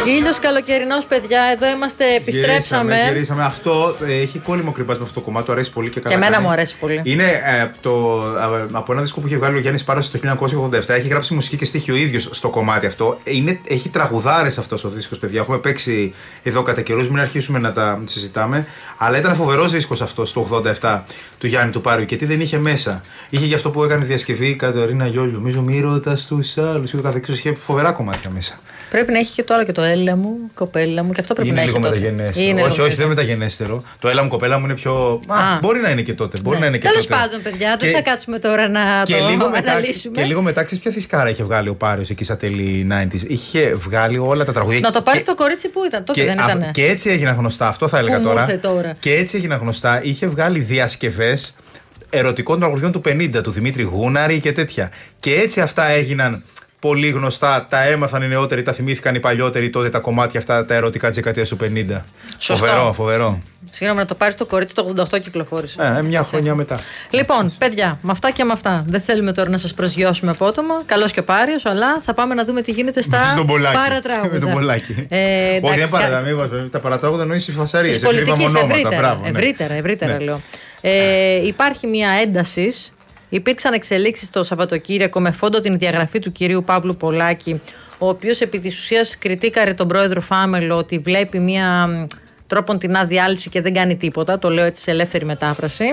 Ήλιος καλοκαιρινός, παιδιά. Εδώ είμαστε, επιστρέψαμε. Γυρίσαμε. Αυτό έχει κόλλημο κρυμπάς με αυτό το κομμάτι. Του αρέσει πολύ και καλά. Και εμένα μου αρέσει πολύ. Είναι από ένα δίσκο που είχε βγάλει ο Γιάννης Πάρος το 1987. Έχει γράψει μουσική και στίχη ο ίδιος στο κομμάτι αυτό. Έχει τραγουδάρες αυτός ο δίσκος, παιδιά. Έχουμε παίξει εδώ κατά καιρούς, μην αρχίσουμε να τα συζητάμε. Αλλά ήταν φοβερός δίσκος αυτός το 87 του Γιάννη του Πάριου. Και τι δεν είχε μέσα. Είχε γι' αυτό που έκανε διασκευή η Κατερίνα Γιόλιο. Νομίζω μη ρωτάς τους άλλους. Και το καθεξής. Είχε φοβερά κομμάτια μέσα. Πρέπει να έχει και το άλλο και το έλα μου, κοπέλα μου, και αυτό πρέπει να έχει. Είναι λίγο μεταγενέστερο. Όχι, δεν είναι μεταγενέστερο. Το έλα μου, κοπέλα μου είναι πιο. Μπορεί να είναι και τότε. Τέλος πάντων, παιδιά, δεν θα κάτσουμε τώρα να το αναλύσουμε. Και λίγο μετά, ξέρεις ποια θυσκάρα είχε βγάλει ο Πάριος εκεί στα τέλη 90's. Είχε βγάλει όλα τα τραγουδία. Να το πάρει το κορίτσι που ήταν, τότε δεν ήταν. Και έτσι έγιναν γνωστά, αυτό θα έλεγα τώρα. Και έτσι έγιναν γνωστά. Είχε βγάλει διασκευές ερωτικών τραγουδιών του 50, του Δημήτρη Γούναρη και τέτοια. Και έτσι αυτά έγιναν πολύ γνωστά, τα έμαθαν οι νεότεροι, τα θυμήθηκαν οι παλιότεροι τότε τα κομμάτια αυτά, τα ερωτικά της δεκαετίας του 50. Σωστό. Φοβερό. Συγγνώμη, να το πάρεις το κορίτσι το 88 κυκλοφόρησε. Μια χρονιά μετά. Λοιπόν, παιδιά, με αυτά και με αυτά. Δεν θέλουμε τώρα να σας προσγειώσουμε απότομα. Καλώς και ο Πάριος, αλλά θα πάμε να δούμε τι γίνεται στα παρατράγουδα. Με τον Πολάκη. Όχι, δεν τα παρατράγουδα εννοείς οι φασαρίες. Της πολιτικής, ευρύτερα λέω. Υπάρχει μια ένταση. Υπήρξαν εξελίξεις το Σαββατοκύριακο με φόντο την διαγραφή του κυρίου Παύλου Πολάκη, ο οποίος επί της ουσίας κριτήκαρε τον πρόεδρο Φάμελο ότι βλέπει μια τρόπον την διάλυση και δεν κάνει τίποτα. Το λέω έτσι σε ελεύθερη μετάφραση.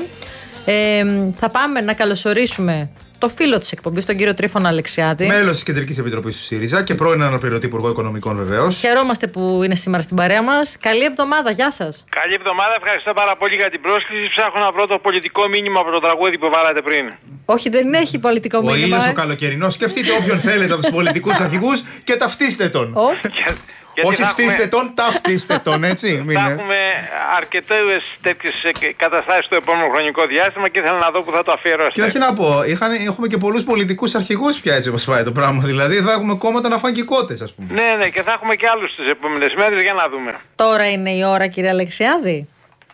Θα πάμε να καλωσορίσουμε το φίλο της εκπομπής, τον κύριο Τρίφωνα Αλεξιάδη. Μέλος της Κεντρικής Επιτροπής του ΣΥΡΙΖΑ και πρώην αναπληρωτή Υπουργό Οικονομικών, βεβαίως. Χαιρόμαστε που είναι σήμερα στην παρέα μας. Καλή εβδομάδα, γεια σας. Καλή εβδομάδα, ευχαριστώ πάρα πολύ για την πρόσκληση. Ψάχνω να βρω το πολιτικό μήνυμα από το τραγούδι που βάλατε πριν. Όχι, δεν έχει πολιτικό μήνυμα. Ο ήλιος ο καλοκαιρινός. Σκεφτείτε όποιον θέλετε από τους πολιτικούς αρχηγούς και ταυτίστε τον. Όχι φτύστε τον, ταυτίστε τον, έτσι. Θα έχουμε αρκετές τέτοιες καταστάσεις στο επόμενο χρονικό διάστημα και ήθελα να δω που θα το αφιερώσετε. Και όχι να πω, έχουμε και πολλούς πολιτικούς αρχηγούς πια, έτσι όπως πάει το πράγμα. Δηλαδή θα έχουμε κόμματα να φάνε και κότες, ας πούμε. Ναι, και θα έχουμε και άλλους τις επόμενες μέρες για να δούμε. Τώρα είναι η ώρα, κύριε Αλεξιάδη.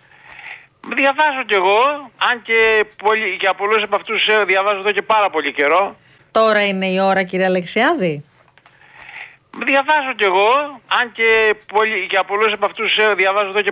Διαβάζω κι εγώ, αν και για πολλούς από αυτούς διαβάζω εδώ και πάρα πολύ καιρό. Τώρα είναι η ώρα, κύριε Αλεξιάδη. Διαβάζω κι εγώ, αν και για πολλούς από αυτούς διαβάζω εδώ και